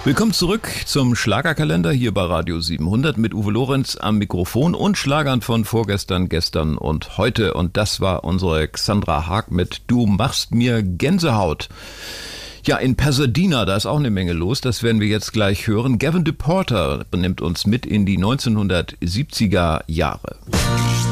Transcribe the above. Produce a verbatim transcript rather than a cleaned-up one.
Willkommen zurück zum Schlagerkalender hier bei Radio siebenhundert mit Uwe Lorenz am Mikrofon und Schlagern von vorgestern, gestern und heute. Und das war unsere Xandra Haag mit Du machst mir Gänsehaut. Ja, in Pasadena, da ist auch eine Menge los, das werden wir jetzt gleich hören. Gavin DePorter nimmt uns mit in die neunzehnhundertsiebziger Jahre.